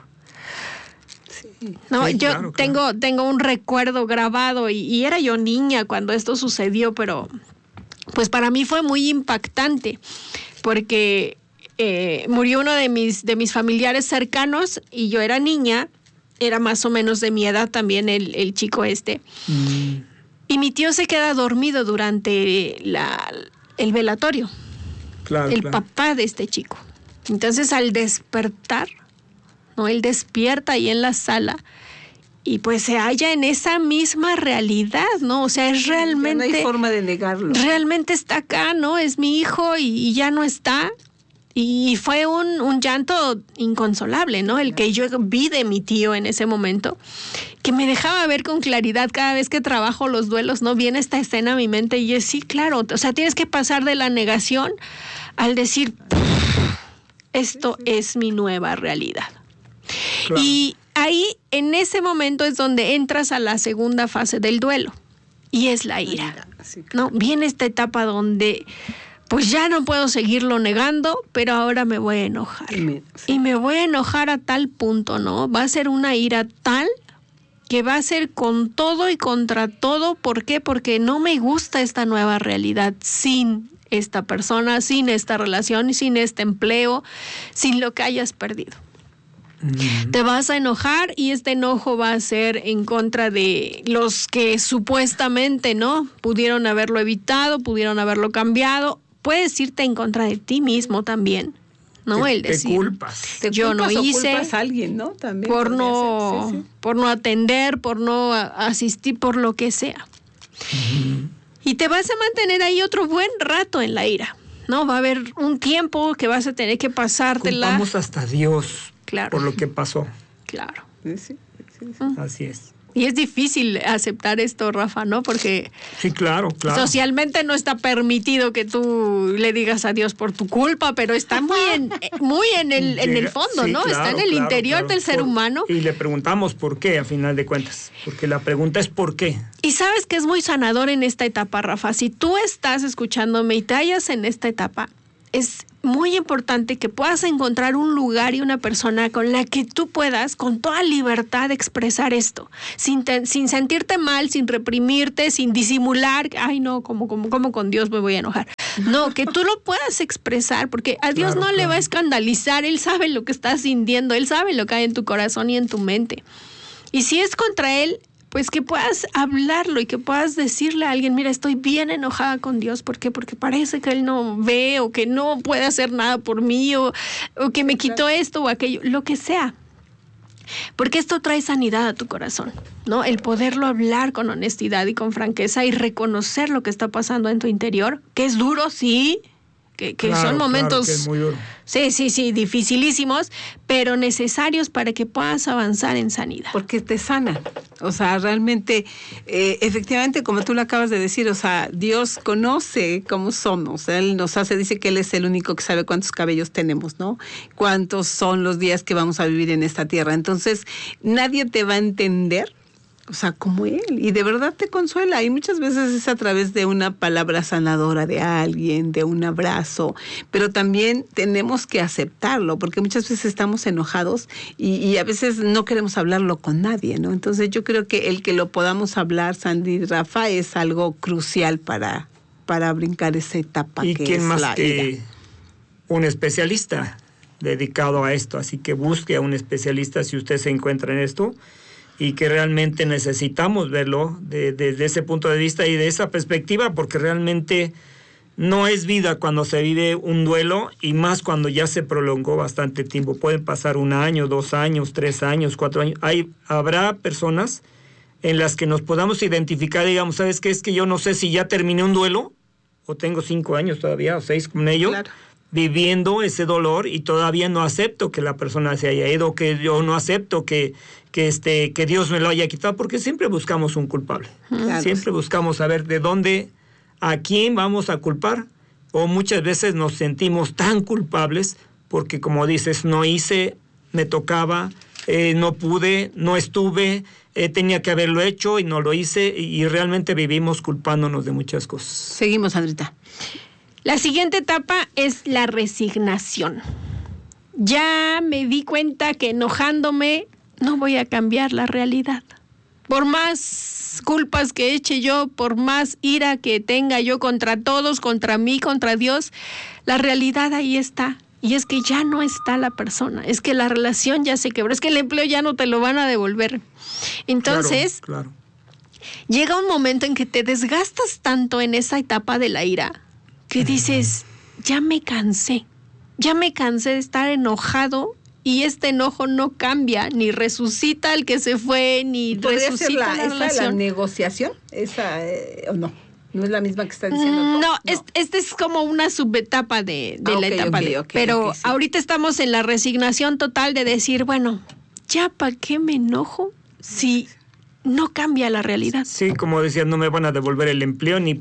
Sí, no, sí, yo claro. Tengo un recuerdo grabado y era yo niña cuando esto sucedió, pero pues para mí fue muy impactante porque murió uno de mis familiares cercanos y yo era niña, era más o menos de mi edad también el chico este. Y mi tío se queda dormido durante el velatorio. Claro, papá de este chico. Entonces, al despertar, ¿no? Él despierta ahí en la sala y pues se halla en esa misma realidad, ¿no? O sea, es realmente... Ya no hay forma de negarlo. Realmente está acá, ¿no? Es mi hijo y ya no está. Y fue un llanto inconsolable, ¿no? El que yo vi de mi tío en ese momento, que me dejaba ver con claridad cada vez que trabajo los duelos, ¿no? Viene esta escena a mi mente y es, sí, claro, o sea, tienes que pasar de la negación al decir, esto es mi nueva realidad. Claro. Y ahí, en ese momento es donde entras a la segunda fase del duelo, y es la ira, ¿no? Viene esta etapa donde... pues ya no puedo seguirlo negando, pero ahora me voy a enojar. Sí. Y me voy a enojar a tal punto, ¿no? Va a ser una ira tal que va a ser con todo y contra todo. ¿Por qué? Porque no me gusta esta nueva realidad sin esta persona, sin esta relación, sin este empleo, sin lo que hayas perdido. Te vas a enojar y este enojo va a ser en contra de los que supuestamente, ¿no? Pudieron haberlo evitado, pudieron haberlo cambiado. Puedes irte en contra de ti mismo también, ¿no? El decir, te culpas. Yo no hice, culpas a alguien, ¿no? También por no atender, por no asistir, por lo que sea. Y te vas a mantener ahí otro buen rato en la ira, ¿no? Va a haber un tiempo que vas a tener que pasártela. Culpamos hasta Dios, claro, por lo que pasó. Claro. Sí. Así es. Y es difícil aceptar esto, Rafa, ¿no? Porque sí, claro. Socialmente no está permitido que tú le digas a Dios por tu culpa, pero está muy en el fondo, ¿no? Claro, está en el interior del ser humano. Y le preguntamos por qué, a final de cuentas. Porque la pregunta es ¿por qué? Y sabes que es muy sanador en esta etapa, Rafa. Si tú estás escuchándome y te hallas en esta etapa, es muy importante que puedas encontrar un lugar y una persona con la que tú puedas con toda libertad expresar esto, sin sentirte mal, sin reprimirte, sin disimular, ay no, como con Dios me voy a enojar. No, que tú lo puedas expresar, porque a Dios no le va a escandalizar, Él sabe lo que estás sintiendo, Él sabe lo que hay en tu corazón y en tu mente. Y si es contra Él, pues que puedas hablarlo y que puedas decirle a alguien, mira, estoy bien enojada con Dios. ¿Por qué? Porque parece que Él no ve o que no puede hacer nada por mí o que me quitó esto o aquello, lo que sea. Porque esto trae sanidad a tu corazón, ¿no? El poderlo hablar con honestidad y con franqueza y reconocer lo que está pasando en tu interior, que es duro, sí, que son momentos, claro que es muy duro. Sí, dificilísimos, pero necesarios para que puedas avanzar en sanidad. Porque te sana. O sea, realmente, efectivamente, como tú lo acabas de decir, o sea, Dios conoce cómo somos. Él nos hace, dice que Él es el único que sabe cuántos cabellos tenemos, ¿no? Cuántos son los días que vamos a vivir en esta tierra. Entonces, nadie te va a entender, o sea, como Él, y de verdad te consuela, y muchas veces es a través de una palabra sanadora de alguien, de un abrazo, pero también tenemos que aceptarlo, porque muchas veces estamos enojados y a veces no queremos hablarlo con nadie, ¿no? Entonces yo creo que el que lo podamos hablar, Sandy y Rafa, es algo crucial para brincar esa etapa y que quién es más la que ira. Un especialista dedicado a esto, así que busque a un especialista si usted se encuentra en esto, y que realmente necesitamos verlo desde ese punto de vista y de esa perspectiva, porque realmente no es vida cuando se vive un duelo, y más cuando ya se prolongó bastante tiempo. Pueden pasar 1 año, 2 años, 3 años, 4 años. Habrá personas en las que nos podamos identificar, digamos, ¿sabes qué? Es que yo no sé si ya terminé un duelo, o tengo 5 años todavía, o 6 con ello, claro, viviendo ese dolor, y todavía no acepto que la persona se haya ido, que yo no acepto que Dios me lo haya quitado, porque siempre buscamos un culpable. Claro. Siempre buscamos saber de dónde, a quién vamos a culpar, o muchas veces nos sentimos tan culpables porque, como dices, no hice, me tocaba, no pude, no estuve, tenía que haberlo hecho y no lo hice, y realmente vivimos culpándonos de muchas cosas. Seguimos, Sandrita. La siguiente etapa es la resignación. Ya me di cuenta que enojándome no voy a cambiar la realidad. Por más culpas que eche yo, por más ira que tenga yo contra todos, contra mí, contra Dios, la realidad ahí está. Y es que ya no está la persona, es que la relación ya se quebró, es que el empleo ya no te lo van a devolver. Entonces, claro. Llega un momento en que te desgastas tanto en esa etapa de la ira que dices, ya me cansé de estar enojado, y este enojo no cambia, ni resucita al que se fue, ni resucita la relación. ¿La negociación? ¿O no? ¿No es la misma que estás diciendo tú? No. Este es como una subetapa de la etapa de... Pero sí. Ahorita estamos en la resignación total de decir, bueno, ¿ya para qué me enojo si no cambia la realidad? Sí, como decía, no me van a devolver el empleo ni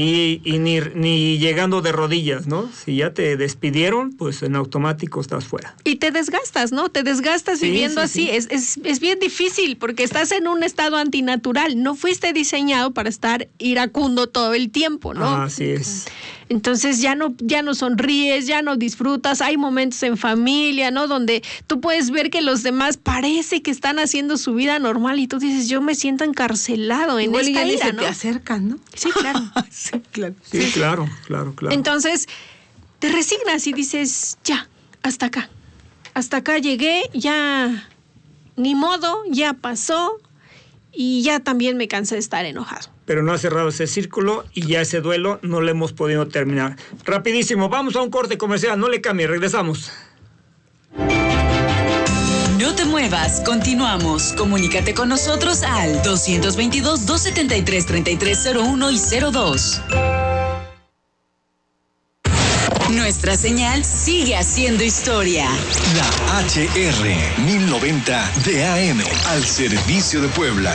llegando de rodillas, ¿no? Si ya te despidieron, pues en automático estás fuera. Y te desgastas, ¿no? Te desgastas viviendo así. Sí. Es bien difícil porque estás en un estado antinatural. No fuiste diseñado para estar iracundo todo el tiempo, ¿no? Así es. Entonces ya no sonríes, ya no disfrutas. Hay momentos en familia, ¿no? Donde tú puedes ver que los demás parece que están haciendo su vida normal y tú dices, yo me siento encarcelado en esta ira, ¿no? Te acercan, ¿no? Sí, claro. Sí, claro. Sí, claro. Entonces te resignas y dices, ya, hasta acá llegué, ya ni modo, ya pasó, y ya también me cansé de estar enojado. Pero no ha cerrado ese círculo y ya ese duelo no lo hemos podido terminar. Rapidísimo, vamos a un corte comercial, no le cambie, regresamos. No te muevas, continuamos. Comunícate con nosotros al 222-273-3301 y 02. Nuestra señal sigue haciendo historia. La HR 1090 de AM al servicio de Puebla.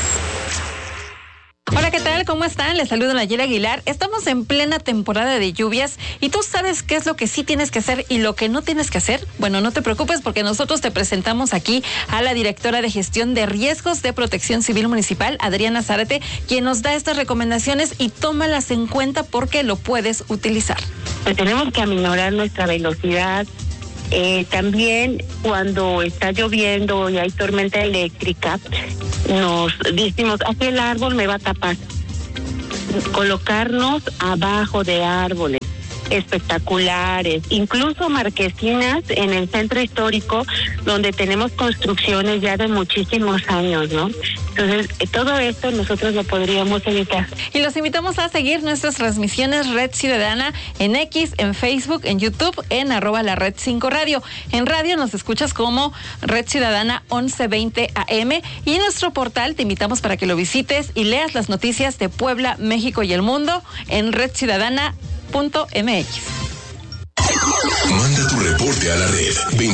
Hola, ¿qué tal? ¿Cómo están? Les saluda Nayeli Aguilar. Estamos en plena temporada de lluvias y tú sabes qué es lo que sí tienes que hacer y lo que no tienes que hacer. Bueno, no te preocupes porque nosotros te presentamos aquí a la directora de Gestión de Riesgos de Protección Civil Municipal, Adriana Zárate, quien nos da estas recomendaciones y tómalas en cuenta porque lo puedes utilizar. Pues tenemos que aminorar nuestra velocidad. También cuando está lloviendo y hay tormenta eléctrica, nos decimos, aquel árbol me va a tapar. Colocarnos abajo de árboles espectaculares, incluso marquesinas en el centro histórico donde tenemos construcciones ya de muchísimos años, ¿no? Entonces, todo esto nosotros lo podríamos evitar. Y los invitamos a seguir nuestras transmisiones Red Ciudadana en X, en Facebook, en YouTube, en @lared5radio. En radio nos escuchas como Red Ciudadana 1120 AM y en nuestro portal te invitamos para que lo visites y leas las noticias de Puebla, México y el mundo en redciudadana.mx. Manda tu reporte a la red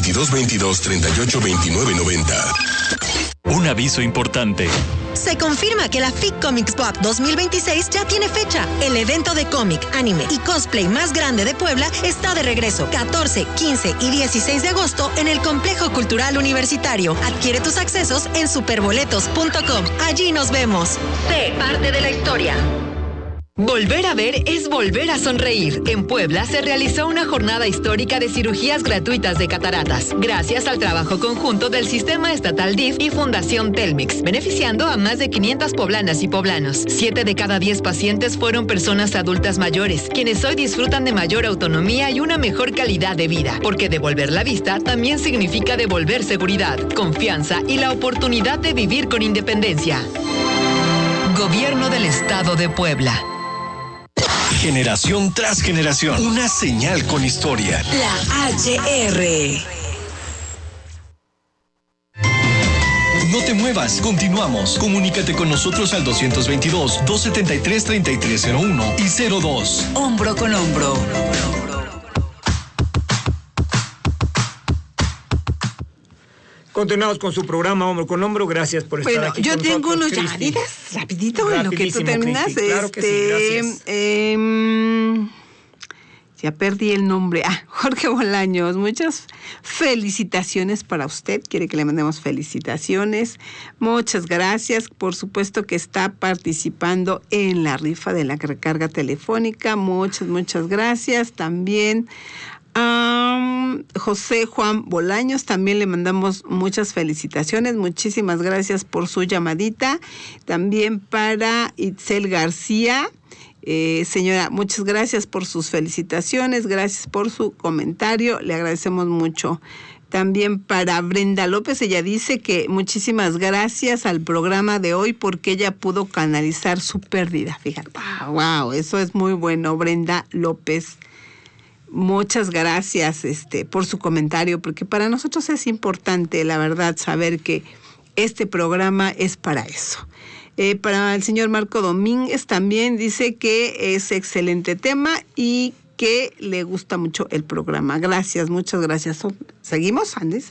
2222-382990. Un aviso importante. Se confirma que la FIC Comics Pop 2026 ya tiene fecha. El evento de cómic, anime y cosplay más grande de Puebla está de regreso 14, 15 y 16 de agosto en el Complejo Cultural Universitario. Adquiere tus accesos en superboletos.com. Allí nos vemos. Sé parte de la historia. Volver a ver es volver a sonreír. En Puebla se realizó una jornada histórica de cirugías gratuitas de cataratas, gracias al trabajo conjunto del Sistema Estatal DIF y Fundación Telmex, beneficiando a más de 500 poblanas y poblanos. 7 de cada 10 pacientes fueron personas adultas mayores, quienes hoy disfrutan de mayor autonomía y una mejor calidad de vida, porque devolver la vista también significa devolver seguridad, confianza y la oportunidad de vivir con independencia. Gobierno del Estado de Puebla. Generación tras generación. Una señal con historia. La HR. No te muevas, continuamos. Comunícate con nosotros al 222-273-3301 y 02. Hombro con hombro. Continuamos con su programa Hombro con Hombro. Gracias por estar aquí con nosotros. Yo tengo unos Cristi. llamaditas rapidito en lo que tú terminas. Cristi. Claro que sí, gracias. Ya perdí el nombre. Jorge Bolaños, muchas felicitaciones para usted. Quiere que le mandemos felicitaciones. Muchas gracias. Por supuesto que está participando en la rifa de la recarga telefónica. Muchas gracias. También José Juan Bolaños, también le mandamos muchas felicitaciones. Muchísimas gracias por su llamadita. También para Itzel García. Señora, muchas gracias por sus felicitaciones, gracias por su comentario, le agradecemos mucho. También para Brenda López, ella dice que muchísimas gracias al programa de hoy porque ella pudo canalizar su pérdida. Fíjate, wow, eso es muy bueno, Brenda López. Muchas gracias por su comentario, porque para nosotros es importante, la verdad, saber que este programa es para eso. Para el señor Marco Domínguez también dice que es excelente tema y que le gusta mucho el programa. Gracias, muchas gracias. ¿Seguimos, Sandy?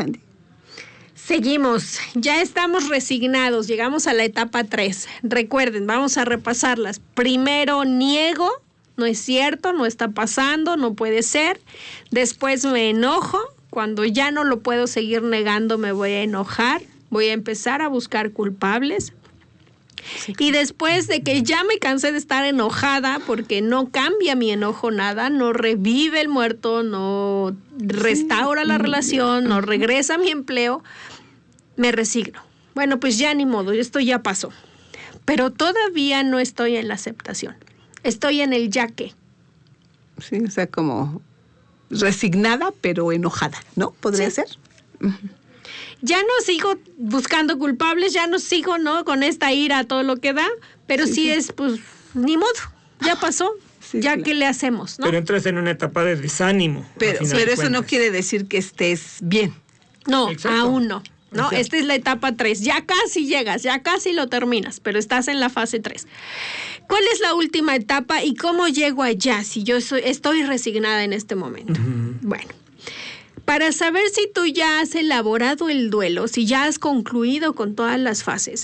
Seguimos, ya estamos resignados, llegamos a la etapa 3. Recuerden, vamos a repasarlas. Primero, niego. No es cierto, no está pasando, no puede ser. Después me enojo. Cuando ya no lo puedo seguir negando, me voy a enojar. Voy a empezar a buscar culpables. Sí. Y después de que ya me cansé de estar enojada, porque no cambia mi enojo nada, no revive el muerto, no restaura la relación, no regresa a mi empleo, me resigno. Bueno, pues ya ni modo, esto ya pasó. Pero todavía no estoy en la aceptación. Estoy en el ya que. Sí, o sea, como resignada, pero enojada, ¿no? ¿Podría ser? Uh-huh. Ya no sigo buscando culpables, ya no sigo, ¿no? Con esta ira, todo lo que da, pero sí es, pues, ni modo, ya pasó, ya que le hacemos, ¿no? Pero entras en una etapa de desánimo. Pero eso no quiere decir que estés bien. No, aún no. ¿No? Exacto. Esta es la etapa 3. Ya casi llegas, ya casi lo terminas, pero estás en la fase 3. ¿Cuál es la última etapa y cómo llego allá si yo estoy resignada en este momento? Uh-huh. Bueno, para saber si tú ya has elaborado el duelo, si ya has concluido con todas las fases,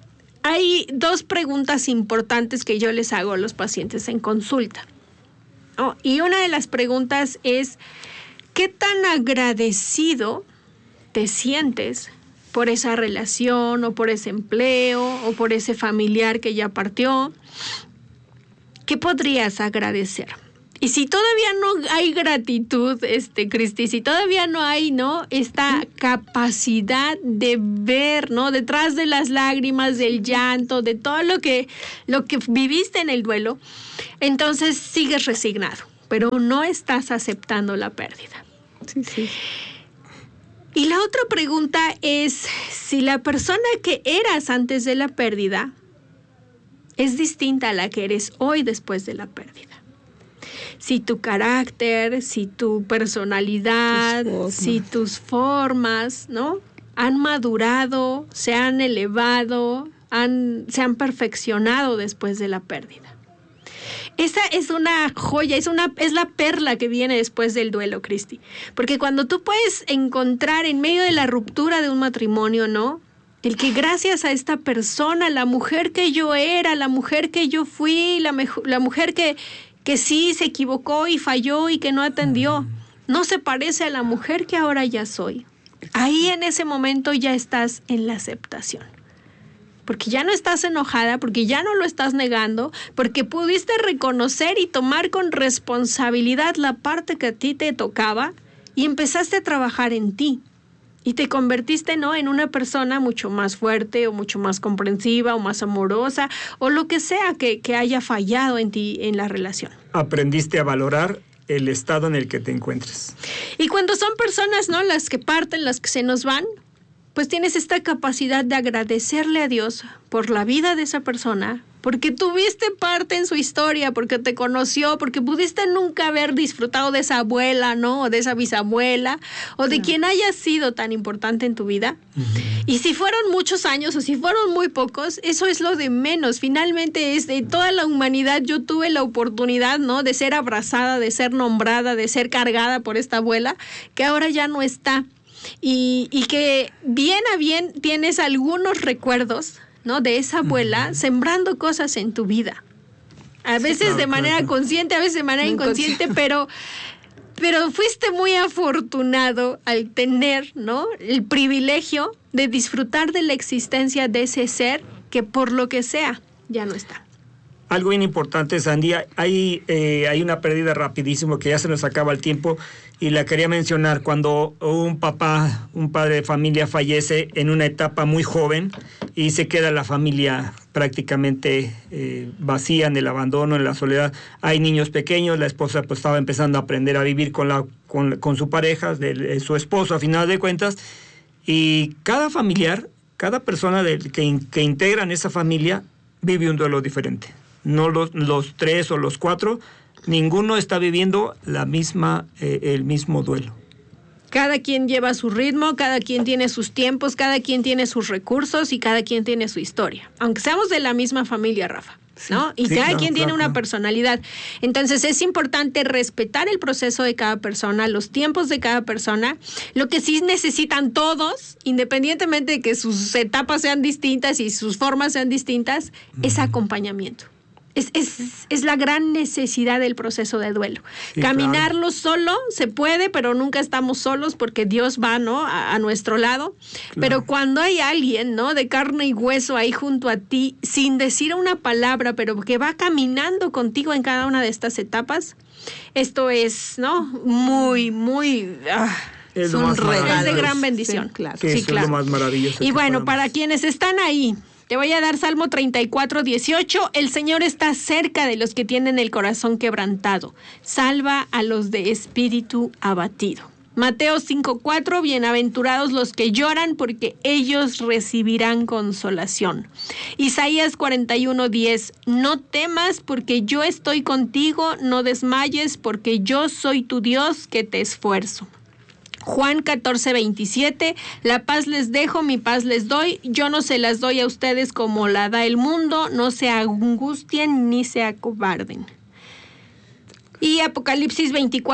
hay 2 preguntas importantes que yo les hago a los pacientes en consulta. Y una de las preguntas es, ¿qué tan agradecido te sientes por esa relación o por ese empleo o por ese familiar que ya partió? ¿Qué podrías agradecer? Y si todavía no hay gratitud, Cristi, si todavía no hay, ¿no?, esta capacidad de ver, ¿no?, detrás de las lágrimas, del llanto, de todo lo que viviste en el duelo, entonces sigues resignado, pero no estás aceptando la pérdida. Sí. Y la otra pregunta es si la persona que eras antes de la pérdida es distinta a la que eres hoy después de la pérdida. Si tu carácter, si tu personalidad, si tus formas, ¿no?, han madurado, se han elevado, se han perfeccionado después de la pérdida. Esa es una joya, es la perla que viene después del duelo, Cristi. Porque cuando tú puedes encontrar en medio de la ruptura de un matrimonio, ¿no? El que gracias a esta persona, la mujer que yo era, la mujer que yo fui, la mujer que sí se equivocó y falló y que no atendió, no se parece a la mujer que ahora ya soy. Ahí en ese momento ya estás en la aceptación. Porque ya no estás enojada, porque ya no lo estás negando, porque pudiste reconocer y tomar con responsabilidad la parte que a ti te tocaba y empezaste a trabajar en ti. Y te convertiste, ¿no?, en una persona mucho más fuerte o mucho más comprensiva o más amorosa o lo que sea que haya fallado en ti en la relación. Aprendiste a valorar el estado en el que te encuentres. Y cuando son personas, ¿no?, las que parten, las que se nos van, pues tienes esta capacidad de agradecerle a Dios por la vida de esa persona, porque tuviste parte en su historia, porque te conoció, porque pudiste nunca haber disfrutado de esa abuela, ¿no?, o de esa bisabuela, o de quien haya sido tan importante en tu vida. Y si fueron muchos años o si fueron muy pocos, eso es lo de menos. Finalmente, es de toda la humanidad, yo tuve la oportunidad, ¿no?, de ser abrazada, de ser nombrada, de ser cargada por esta abuela, que ahora ya no está. Y que bien a bien tienes algunos recuerdos, ¿no?, de esa abuela sembrando cosas en tu vida. A veces de manera consciente, a veces de manera inconsciente, pero fuiste muy afortunado al tener, ¿no?, el privilegio de disfrutar de la existencia de ese ser que por lo que sea ya no está. Algo bien importante, Sandy, hay una pérdida rapidísimo que ya se nos acaba el tiempo y la quería mencionar. Cuando un padre de familia fallece en una etapa muy joven y se queda la familia prácticamente vacía, en el abandono, en la soledad. Hay niños pequeños, la esposa pues estaba empezando a aprender a vivir con su pareja, su esposo a final de cuentas, y cada familiar, cada persona que integran esa familia vive un duelo diferente. No los 3 o los 4, ninguno está viviendo el mismo duelo. Cada quien lleva su ritmo, cada quien tiene sus tiempos, cada quien tiene sus recursos y cada quien tiene su historia. Aunque seamos de la misma familia, Rafa, ¿no? Y cada quien tiene una personalidad. Entonces es importante respetar el proceso de cada persona, los tiempos de cada persona. Lo que sí necesitan todos, independientemente de que sus etapas sean distintas y sus formas sean distintas, es acompañamiento. Es la gran necesidad del proceso de duelo. Sí, caminarlo solo se puede, pero nunca estamos solos porque Dios va, ¿no?, a nuestro lado. Claro. Pero cuando hay alguien, ¿no?, de carne y hueso ahí junto a ti, sin decir una palabra, pero que va caminando contigo en cada una de estas etapas, esto es, ¿no?, muy, muy... es un regalo. Es de gran bendición. Sí, claro. Sí, es lo más maravilloso. Y bueno, para quienes están ahí, te voy a dar Salmo 34:18. El Señor está cerca de los que tienen el corazón quebrantado. Salva a los de espíritu abatido. Mateo 5:4. Bienaventurados los que lloran, porque ellos recibirán consolación. Isaías 41:10. No temas, porque yo estoy contigo. No desmayes, porque yo soy tu Dios, que te esfuerzo. Juan 14:27, la paz les dejo, mi paz les doy, yo no se las doy a ustedes como la da el mundo, no se angustien ni se acobarden. Y Apocalipsis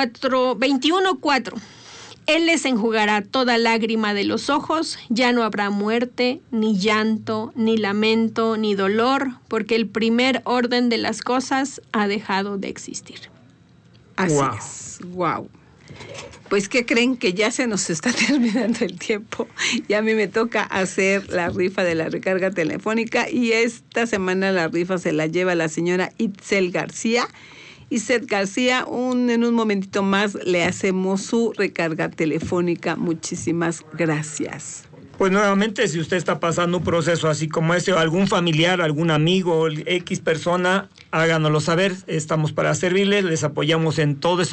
21:4, Él les enjugará toda lágrima de los ojos, ya no habrá muerte, ni llanto, ni lamento, ni dolor, porque el primer orden de las cosas ha dejado de existir. Así es, wow. Pues, ¿qué creen? Que ya se nos está terminando el tiempo. Ya a mí me toca hacer la rifa de la recarga telefónica y esta semana la rifa se la lleva la señora Itzel García. Itzel García, en un momentito más le hacemos su recarga telefónica. Muchísimas gracias. Pues nuevamente, si usted está pasando un proceso así como ese, o algún familiar, algún amigo, X persona, háganoslo saber. Estamos para servirles, les apoyamos en todo ese